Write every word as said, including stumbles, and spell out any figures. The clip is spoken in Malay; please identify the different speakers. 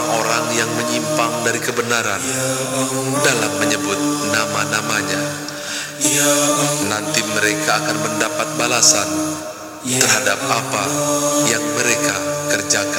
Speaker 1: orang-orang yang menyimpang dari kebenaran dalam menyebut nama-namanya. Nanti mereka akan mendapat balasan terhadap apa yang mereka kerjakan.